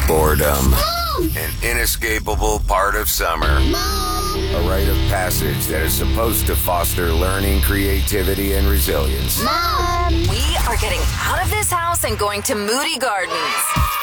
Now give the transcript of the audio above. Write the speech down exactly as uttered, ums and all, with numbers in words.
Boredom. An inescapable part of summer. A rite of passage that is supposed to foster learning, creativity, and resilience. Mom! We are getting out of this house and going to Moody Gardens.